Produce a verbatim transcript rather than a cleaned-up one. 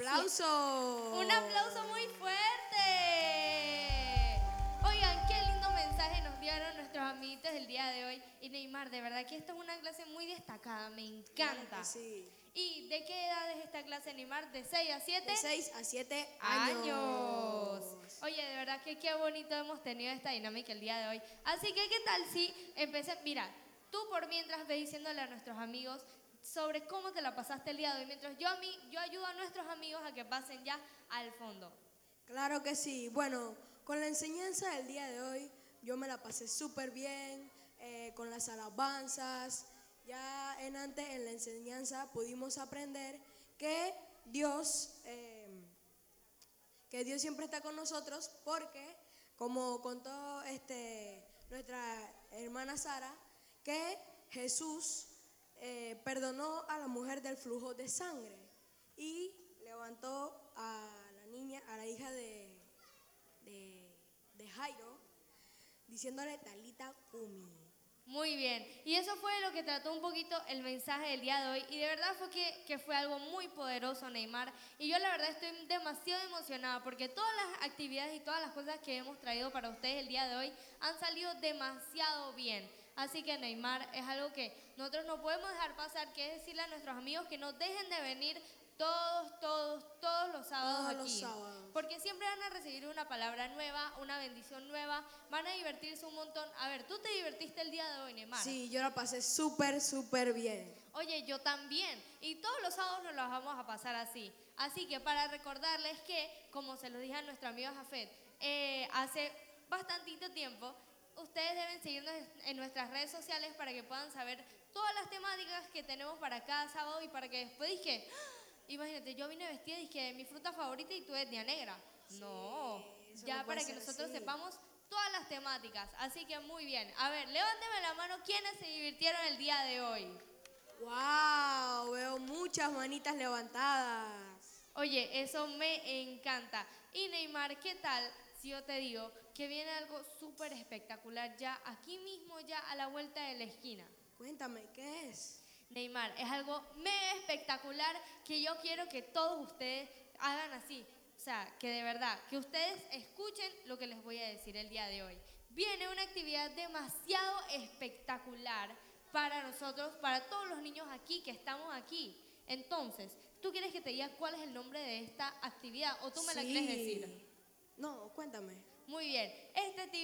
aplauso. Un aplauso muy fuerte. Oigan, qué lindo mensaje nos dieron nuestros amiguitos del día de hoy. Y Neymar, de verdad que esta es una clase muy destacada, me encanta. Claro que sí. ¿Y de qué edad es esta clase, Neymar? ¿De seis a siete? De seis a siete años. años. Oye, de verdad que qué bonito hemos tenido esta dinámica el día de hoy. Así que, ¿qué tal si empecé? Mira, tú por mientras ve diciéndole a nuestros amigos sobre cómo te la pasaste el día de hoy, mientras yo a mí, yo ayudo a nuestros amigos a que pasen ya al fondo. Claro que sí. Bueno, con la enseñanza del día de hoy, yo me la pasé súper bien, eh, con las alabanzas. Ya en antes en la enseñanza pudimos aprender que Dios, eh, que Dios siempre está con nosotros porque, como contó este, nuestra hermana Sara, que Jesús eh, perdonó a la mujer del flujo de sangre y levantó a la niña, a la hija de, de, de Jairo, diciéndole Talita Kumi. Muy bien, y eso fue lo que trató un poquito el mensaje del día de hoy y de verdad fue que, que fue algo muy poderoso, Neymar, y yo la verdad estoy demasiado emocionada porque todas las actividades y todas las cosas que hemos traído para ustedes el día de hoy han salido demasiado bien. Así que Neymar, es algo que nosotros no podemos dejar pasar, que es decirle a nuestros amigos que no dejen de venir todos, todos, todos los sábados Todos aquí. los sábados. Porque siempre van a recibir una palabra nueva, una bendición nueva, van a divertirse un montón. A ver, ¿tú te divertiste el día de hoy, Neymar? Sí, yo la pasé súper, súper bien. Oye, yo también. Y todos los sábados nos los vamos a pasar así. Así que para recordarles que, como se lo dije a nuestro amigo Jafet, eh, hace bastantito tiempo, ustedes deben seguirnos en nuestras redes sociales para que puedan saber todas las temáticas que tenemos para cada sábado y para que después dije, imagínate, yo vine vestida y dije, mi fruta favorita y tú etnia negra. Sí, no, eso ya no puede para que ser nosotros así. sepamos todas las temáticas. Así que muy bien. A ver, levánteme la mano, ¿quiénes se divirtieron el día de hoy? ¡Wow! Veo muchas manitas levantadas. Oye, eso me encanta. Y Neymar, ¿qué tal si yo te digo que viene algo súper espectacular ya aquí mismo, ya a la vuelta de la esquina? Cuéntame, ¿qué es? Neymar, es algo mega espectacular que yo quiero que todos ustedes hagan así. O sea, que de verdad, que ustedes escuchen lo que les voy a decir el día de hoy. Viene una actividad demasiado espectacular para nosotros, para todos los niños aquí que estamos aquí. Entonces, ¿tú quieres que te diga cuál es el nombre de esta actividad o tú me la quieres decir? No, cuéntame. Muy bien, esta actividad